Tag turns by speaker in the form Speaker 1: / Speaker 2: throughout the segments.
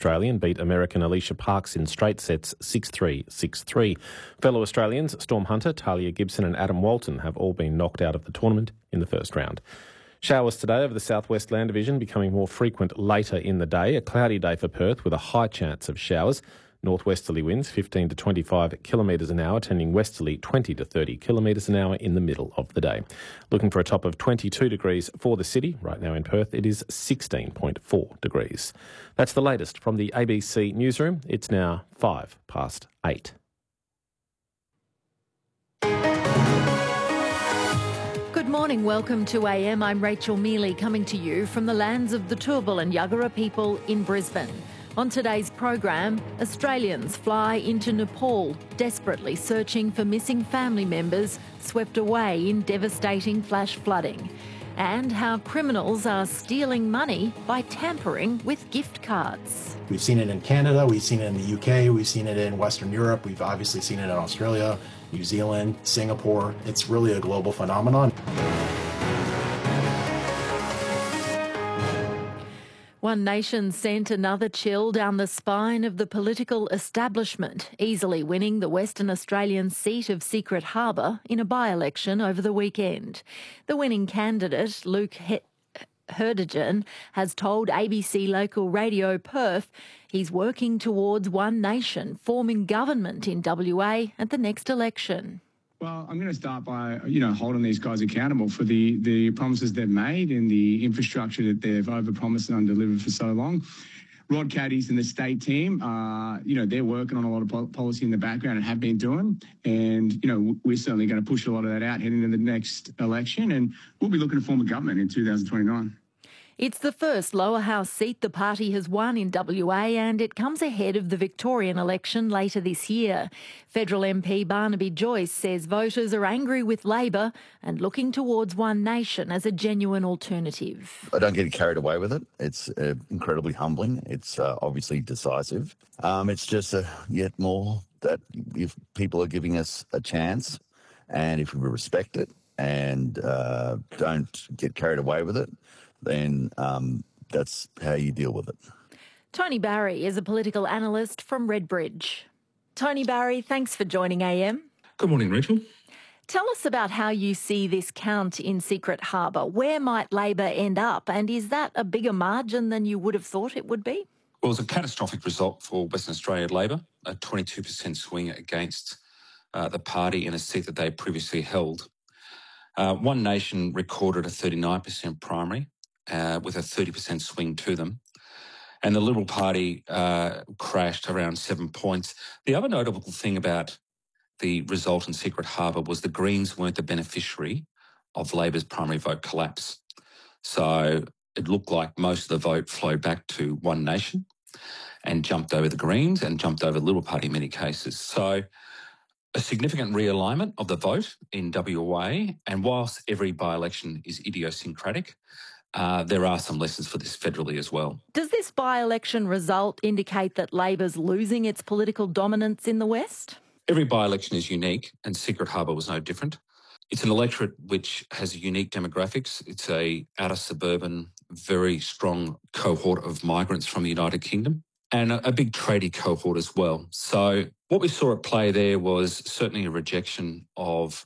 Speaker 1: Australian beat American Alicia Parks in straight sets 6-3, 6-3. Fellow Australians Storm Hunter, Talia Gibson and Adam Walton have all been knocked out of the tournament in the first round. Showers today over the southwest land division, becoming more frequent later in the day. A cloudy day for Perth with a high chance of showers. Northwesterly winds 15 to 25 kilometres an hour, turning westerly 20 to 30 kilometres an hour in the middle of the day. Looking for a top of 22 degrees for the city. Right now in Perth it is 16.4 degrees. That's the latest from the ABC newsroom. It's now 8:05.
Speaker 2: Good morning, welcome to AM. I'm Rachel Mealy, coming to you from the lands of the Turrbal and Yagara people in Brisbane. On today's program, Australians fly into Nepal, desperately searching for missing family members swept away in devastating flash flooding, and how criminals are stealing money by tampering with gift cards.
Speaker 3: We've seen it in Canada, we've seen it in the UK, we've seen it in Western Europe, we've obviously seen it in Australia, New Zealand, Singapore. It's really a global phenomenon.
Speaker 2: One nation sent another chill down the spine of the political establishment, easily winning the Western Australian seat of Secret Harbour in a by-election over the weekend. The winning candidate, Luke Herdigan, has told ABC local radio Perth he's working towards one nation, forming government in WA at the next election.
Speaker 4: Well, I'm going to start by, holding these guys accountable for the promises they've made and the infrastructure that they've overpromised and undelivered for so long. Rod Caddies and the state team, they're working on a lot of policy in the background and have been doing. And, we're certainly going to push a lot of that out heading into the next election. And we'll be looking to form a government in 2029.
Speaker 2: It's the first lower house seat the party has won in WA, and it comes ahead of the Victorian election later this year. Federal MP Barnaby Joyce says voters are angry with Labor and looking towards One Nation as a genuine alternative.
Speaker 5: I don't get carried away with it. It's incredibly humbling. It's obviously decisive. It's just yet more that if people are giving us a chance and if we respect it and don't get carried away with it, then that's how you deal with it.
Speaker 2: Tony Barry is a political analyst from Redbridge. Tony Barry, thanks for joining AM.
Speaker 6: Good morning, Rachel.
Speaker 2: Tell us about how you see this count in Secret Harbour. Where might Labor end up, and is that a bigger margin than you would have thought it would be?
Speaker 6: Well, it's a catastrophic result for Western Australia Labor, a 22% swing against the party in a seat that they previously held. One Nation recorded a 39% primary, with a 30% swing to them. And the Liberal Party crashed around 7 points. The other notable thing about the result in Secret Harbour was the Greens weren't the beneficiary of Labor's primary vote collapse. So it looked like most of the vote flowed back to One Nation and jumped over the Greens and jumped over the Liberal Party in many cases. So a significant realignment of the vote in WA, and whilst every by-election is idiosyncratic, there are some lessons for this federally as well.
Speaker 2: Does this by-election result indicate that Labor's losing its political dominance in the West?
Speaker 6: Every by-election is unique, and Secret Harbour was no different. It's an electorate which has unique demographics. It's a outer suburban, very strong cohort of migrants from the United Kingdom, and a big tradie cohort as well. So what we saw at play there was certainly a rejection of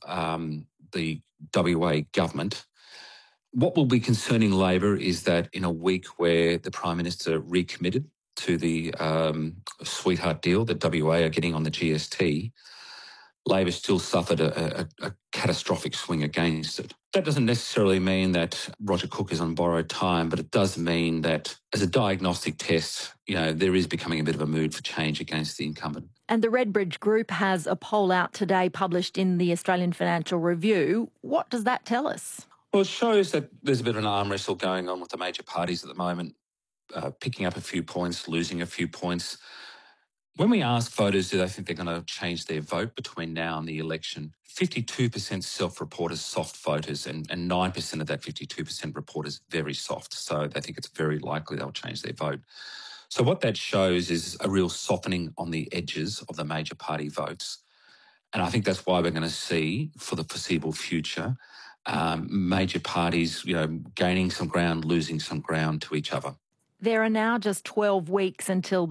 Speaker 6: the WA government. What will be concerning Labor is that in a week where the Prime Minister recommitted to the sweetheart deal that WA are getting on the GST, Labor still suffered a catastrophic swing against it. That doesn't necessarily mean that Roger Cook is on borrowed time, but it does mean that as a diagnostic test, there is becoming a bit of a mood for change against the incumbent.
Speaker 2: And the Redbridge Group has a poll out today published in the Australian Financial Review. What does that tell us?
Speaker 6: Well, it shows that there's a bit of an arm wrestle going on with the major parties at the moment, picking up a few points, losing a few points. When we ask voters do they think they're going to change their vote between now and the election, 52% self-report as soft voters and 9% of that 52% report as very soft. So they think it's very likely they'll change their vote. So what that shows is a real softening on the edges of the major party votes. And I think that's why we're going to see, for the foreseeable future, major parties, gaining some ground, losing some ground to each other.
Speaker 2: There are now just 12 weeks until